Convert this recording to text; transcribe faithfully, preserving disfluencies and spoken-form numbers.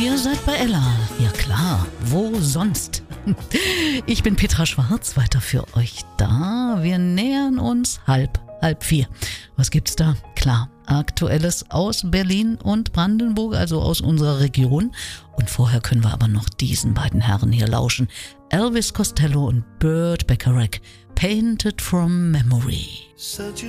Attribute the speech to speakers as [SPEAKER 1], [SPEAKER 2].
[SPEAKER 1] Ihr seid bei Ella. Ja klar, wo sonst? Ich bin Petra Schwarz, weiter für euch da. Wir nähern uns halb, halb vier. Was gibt's da? Klar, Aktuelles aus Berlin und Brandenburg, also aus unserer Region. Und vorher können wir aber noch diesen beiden Herren hier lauschen. Elvis Costello und Burt Bacharach, Painted from Memory.